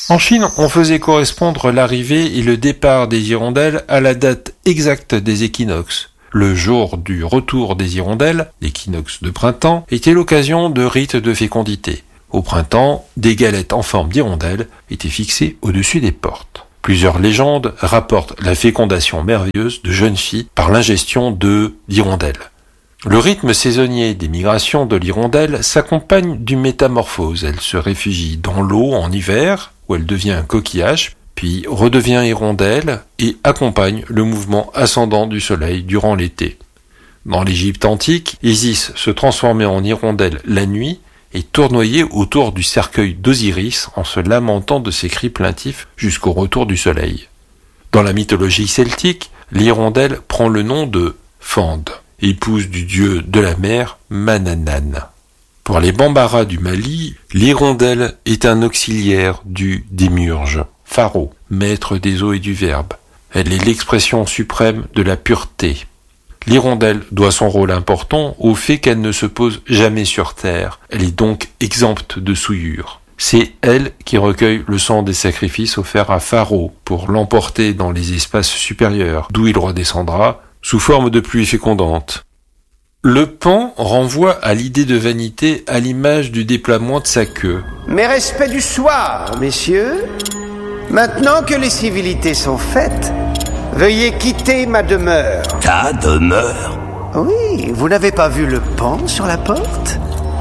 En Chine, on faisait correspondre l'arrivée et le départ des hirondelles à la date exacte des équinoxes. Le jour du retour des hirondelles, l'équinoxe de printemps, était l'occasion de rites de fécondité. Au printemps, des galettes en forme d'hirondelle étaient fixées au-dessus des portes. Plusieurs légendes rapportent la fécondation merveilleuse de jeunes filles par l'ingestion d'hirondelles. Le rythme saisonnier des migrations de l'hirondelle s'accompagne d'une métamorphose. Elle se réfugie dans l'eau en hiver, où elle devient un coquillage, puis redevient hirondelle et accompagne le mouvement ascendant du soleil durant l'été. Dans l'Égypte antique, Isis se transformait en hirondelle la nuit et tournoyait autour du cercueil d'Osiris en se lamentant de ses cris plaintifs jusqu'au retour du soleil. Dans la mythologie celtique, l'hirondelle prend le nom de Fand, épouse du dieu de la mer Manannan. Pour les Bambara du Mali, l'hirondelle est un auxiliaire du démiurge, Pharaon, maître des eaux et du verbe. Elle est l'expression suprême de la pureté. L'hirondelle doit son rôle important au fait qu'elle ne se pose jamais sur terre. Elle est donc exempte de souillure. C'est elle qui recueille le sang des sacrifices offerts à Pharaon pour l'emporter dans les espaces supérieurs, d'où il redescendra sous forme de pluie fécondante. Le pan renvoie à l'idée de vanité à l'image du déploiement de sa queue. Mes respects du soir, messieurs. Maintenant que les civilités sont faites, veuillez quitter ma demeure. Ta demeure? Oui, vous n'avez pas vu le pan sur la porte?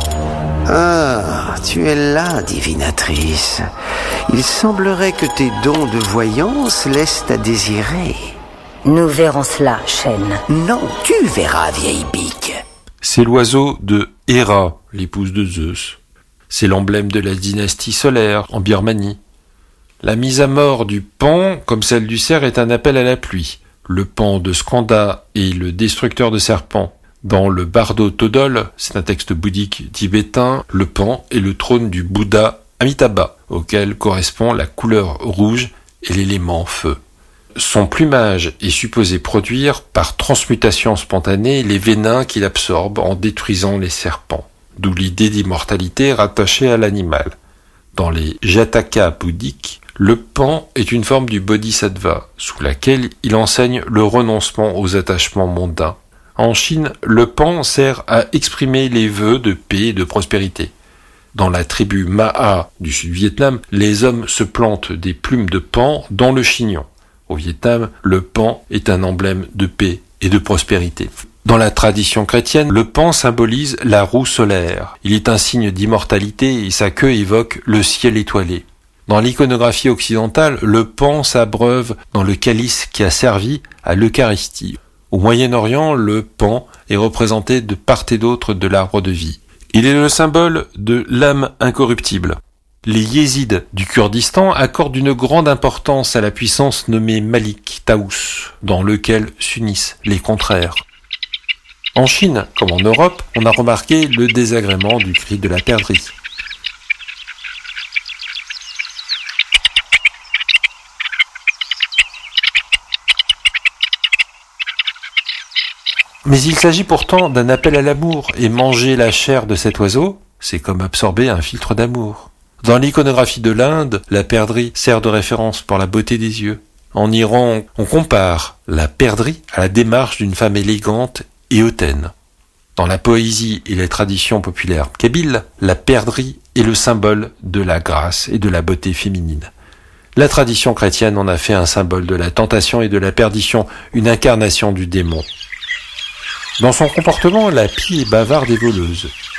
Ah, tu es là, divinatrice. Il semblerait que tes dons de voyance laissent à désirer. Nous verrons cela, Chêne. Non, tu verras, vieille bique. C'est l'oiseau de Héra, l'épouse de Zeus. C'est l'emblème de la dynastie solaire en Birmanie. La mise à mort du pan, comme celle du cerf, est un appel à la pluie. Le pan de Skanda est le destructeur de serpents. Dans le Bardo Todol, c'est un texte bouddhique tibétain, le pan est le trône du Bouddha Amitabha, auquel correspond la couleur rouge et l'élément feu. Son plumage est supposé produire, par transmutation spontanée, les vénins qu'il absorbe en détruisant les serpents, d'où l'idée d'immortalité rattachée à l'animal. Dans les Jataka bouddhiques, le pan est une forme du bodhisattva, sous laquelle il enseigne le renoncement aux attachements mondains. En Chine, le pan sert à exprimer les vœux de paix et de prospérité. Dans la tribu Maha du Sud-Vietnam, les hommes se plantent des plumes de pan dans le chignon. Au Vietnam, le pan est un emblème de paix et de prospérité. Dans la tradition chrétienne, le pan symbolise la roue solaire. Il est un signe d'immortalité et sa queue évoque le ciel étoilé. Dans l'iconographie occidentale, le pan s'abreuve dans le calice qui a servi à l'Eucharistie. Au Moyen-Orient, le pan est représenté de part et d'autre de l'arbre de vie. Il est le symbole de l'âme incorruptible. Les yézides du Kurdistan accordent une grande importance à la puissance nommée Malik Taous, dans lequel s'unissent les contraires. En Chine, comme en Europe, on a remarqué le désagrément du cri de la perdrix. Mais il s'agit pourtant d'un appel à l'amour, et manger la chair de cet oiseau, c'est comme absorber un filtre d'amour. Dans l'iconographie de l'Inde, la perdrix sert de référence pour la beauté des yeux. En Iran, on compare la perdrix à la démarche d'une femme élégante et hautaine. Dans la poésie et les traditions populaires kabyles, la perdrix est le symbole de la grâce et de la beauté féminine. La tradition chrétienne en a fait un symbole de la tentation et de la perdition, une incarnation du démon. Dans son comportement, la pie est bavarde et voleuse.